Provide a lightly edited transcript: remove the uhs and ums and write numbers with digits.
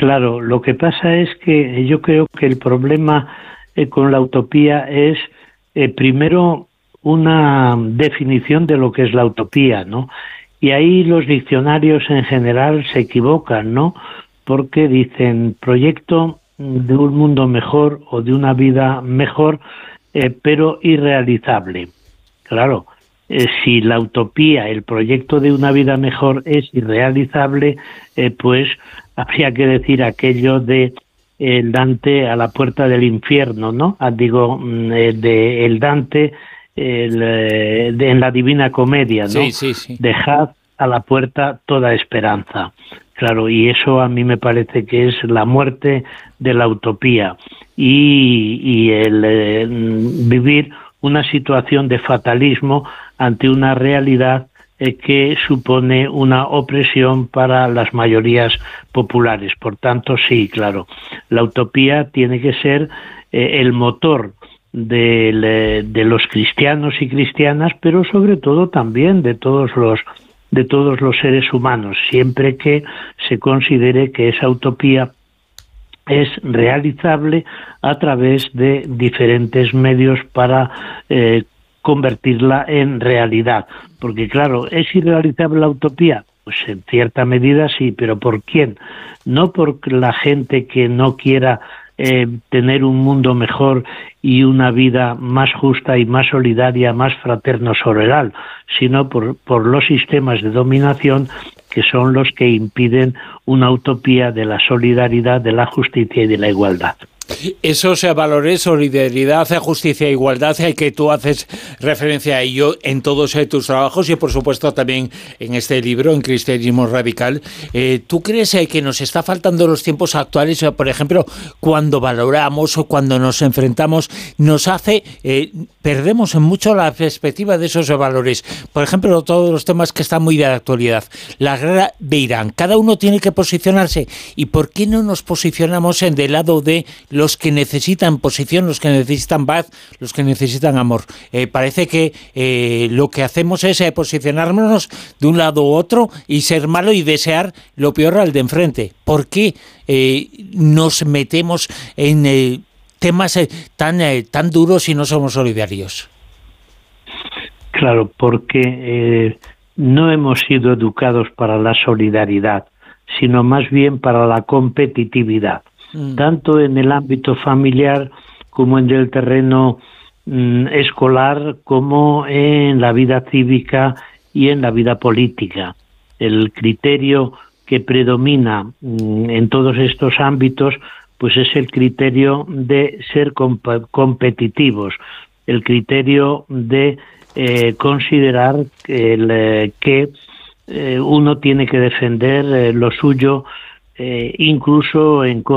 Claro, lo que pasa es que yo creo que el problema con la utopía es, primero, una definición de lo que es la utopía, ¿no? Y ahí los diccionarios en general se equivocan, ¿no? Porque dicen proyecto de un mundo mejor o de una vida mejor, pero irrealizable. Claro, si la utopía, el proyecto de una vida mejor es irrealizable, pues habría que decir aquello de el Dante a la puerta del infierno, ¿no? De el Dante en la Divina Comedia, ¿no? Sí, sí, sí. Dejad a la puerta toda esperanza. Claro, y eso a mí me parece que es la muerte de la utopía y el vivir una situación de fatalismo ante una realidad que supone una opresión para las mayorías populares. Por tanto, sí, claro, la utopía tiene que ser el motor de los cristianos y cristianas, pero sobre todo también de todos los seres humanos, siempre que se considere que esa utopía es realizable a través de diferentes medios para convertirla en realidad. Porque claro, ¿es irrealizable la utopía? Pues en cierta medida sí, pero ¿por quién? No por la gente que no quiera tener un mundo mejor y una vida más justa y más solidaria, más fraterno-sororal, sino por los sistemas de dominación que son los que impiden una utopía de la solidaridad, de la justicia y de la igualdad. Esos valores, solidaridad, justicia e igualdad, que tú haces referencia a ello en todos tus trabajos y, por supuesto, también en este libro, en Cristianismo Radical. ¿Tú crees que nos está faltando en los tiempos actuales, por ejemplo, cuando valoramos o cuando nos enfrentamos, perdemos mucho la perspectiva de esos valores? Por ejemplo, todos los temas que están muy de actualidad. La guerra de Irán. Cada uno tiene que posicionarse. ¿Y por qué no nos posicionamos del lado de los que necesitan posición, los que necesitan paz, los que necesitan amor? Parece que lo que hacemos es posicionarnos de un lado u otro y ser malo y desear lo peor al de enfrente. ¿Por qué nos metemos en temas tan duros y no somos solidarios? Claro, porque no hemos sido educados para la solidaridad, sino más bien para la competitividad. Tanto en el ámbito familiar como en el terreno escolar, como en la vida cívica y en la vida política. El criterio que predomina en todos estos ámbitos pues es el criterio de ser competitivos, el criterio de considerar que uno tiene que defender lo suyo incluso en